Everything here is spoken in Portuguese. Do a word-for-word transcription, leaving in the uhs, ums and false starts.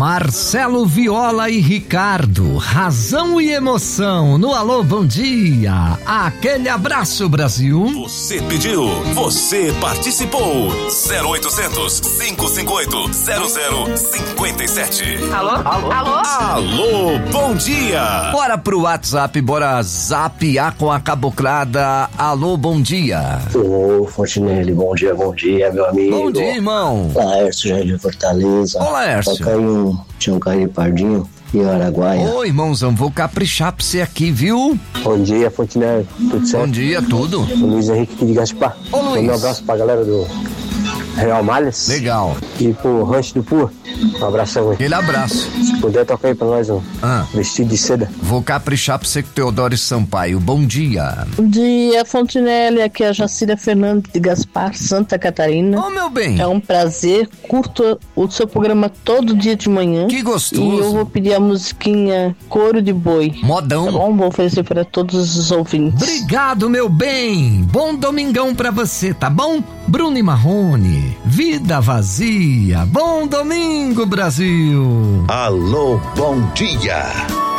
Marcelo, Viola e Ricardo, razão e emoção no Alô Bom Dia. Aquele abraço, Brasil. Você pediu, você participou. zero oitocentos, cinco cinco oito, zero zero cinco sete. Alô? Alô? Alô? Alô, bom dia. Bora pro WhatsApp, bora zapear com a caboclada. Alô, bom dia. Ô, Fontinelli, bom dia, bom dia, meu amigo. Bom dia, irmão. Laércio, já de Fortaleza. Ô, Laércio. Toca aí um, tinha um carrinho pardinho e Araguaia. Ô, irmãozão, vou caprichar pra você aqui, viu? Bom dia, Fontinelli, tudo certo? Bom dia, tudo. O Luiz Henrique aqui de Gaspar. Ô, Luiz. Um abraço pra galera do Real Malhas. Legal. E pro Rancho do Pua. Um abração aí. Aquele abraço. Se puder, toca aí pra nós um Ah. vestido de seda. Vou caprichar pra você com Teodoro Sampaio. Bom dia. Bom dia, Fontinelli. Aqui é a Jacira Fernandes de Gaspar, Santa Catarina. Ô, meu bem. É um prazer. Curto o seu programa todo dia de manhã. Que gostoso. E eu vou pedir a musiquinha Couro de Boi. Modão. Tá bom? Vou oferecer para todos os ouvintes. Obrigado, meu bem. Bom domingão pra você, tá bom? Bruno e Marrone, Vida Vazia. Bom domingo, Brasil. Alô, bom dia.